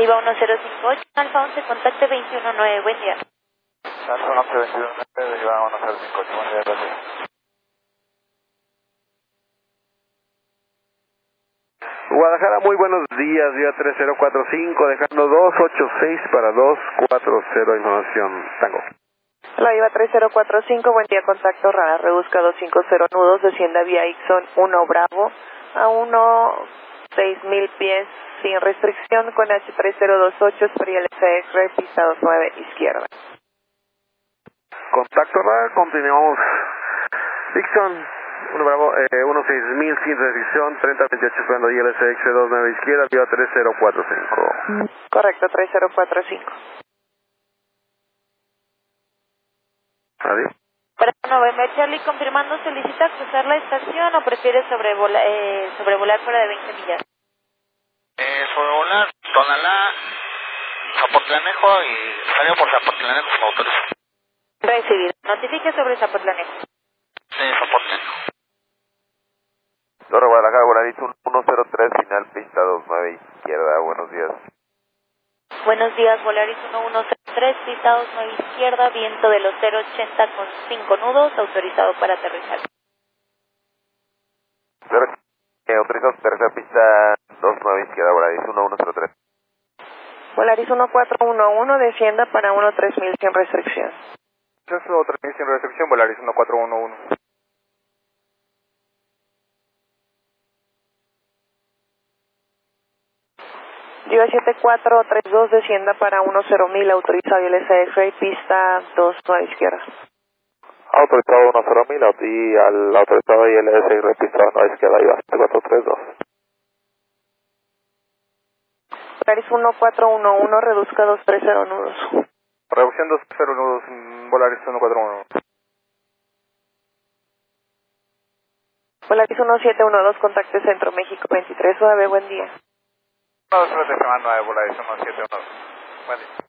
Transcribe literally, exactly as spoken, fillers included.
Viva uno cero cinco ocho, Alfa once, contacte veintiuno nueve, buen día. Alfa once, veintiuno nueve, Viva uno cero cinco ocho, buen día, gracias. Guadalajara, muy buenos días, día tres cero cuatro cinco, dejando dos ocho seis para dos cuatro cero, información, Tango. La Viva tres cero cuatro cinco, buen día, contacto rara, reduzca doscientos cincuenta nudos, descienda vía Ixon uno Bravo a uno seis mil pies, sin restricción con H tres cero dos ocho, Esperial S X, pista dos nueve, izquierda. Contacto rara, continuamos. Ixon uno Bravo, eh, uno seis mil sin restricción, treinta veintiocho esperando I L S X dos nueve izquierda, Viva tres cero cuatro cinco. Correcto, tres cero cuatro cinco. Adiós. Para November Charlie, confirmando, ¿solicita cruzar la estación o prefiere sobrevola, eh, sobrevolar fuera de veinte millas? Eh, sobrevolar, Tonalá, Zapotlanejo y salió por Zapotlanejo con autorización. Recibido. Notifique sobre Zapotlanejo. Sí, Zapotlanejo. Torre Guadalajara, Volaris uno cero tres, final pista dos nueve izquierda, buenos días. Buenos días, Volaris uno uno cero tres, pista dos nueve izquierda, viento de los cero ochenta con cinco nudos, autorizado para aterrizar. Eh, autorizado para aterrizar pista dos nueve izquierda, Volaris uno uno cero tres. Volaris uno cuatro uno uno, descienda para uno tres mil sin restricción. Censo tres mil sin restricción, Volaris uno cuatro uno uno. Viva siete cuatro tres dos, descienda para uno cero mil, autorizado I L S X, pista dos nueve izquierda. Autorizado uno cero mil y al autorizado I L S X pista dos nueve izquierda, Viva siete cuatro tres dos. Volaris uno cuatro uno uno, reduzca doscientos treinta nudos. Reducción dos cero nudos, Volaris uno cuatro uno uno. Volaris uno siete uno dos, contacte Centro México veintitrés nueve, buen día. uno dos tres de semana nueve, Volaris uno siete uno dos. Buen día.